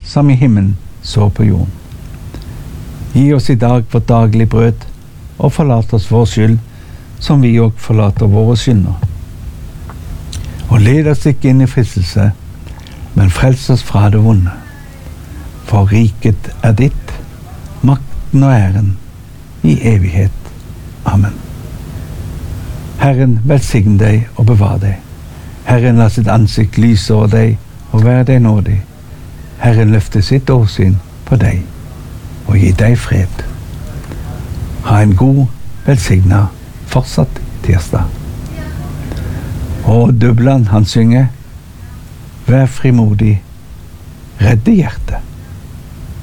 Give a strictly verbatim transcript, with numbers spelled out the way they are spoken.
som i himmelen så på jorden. Gi oss i dag vårt daglig brød, og forlat oss vår skyld, som vi også forlater våre synder. Og led oss ikke inn i fristelse, men frels oss fra det vonde. For riket er ditt, makten og æren, i evighet. Amen. Herren velsigne deg og bevare deg. Herren la sitt ansikt lyse over deg og være deg nådig. Herren løfte sitt åsyn på deg og gi deg fred. Ha en god, velsignet, fortsatt tirsdag. Og Dubland han synger: Vær frimodig, redde hjertet.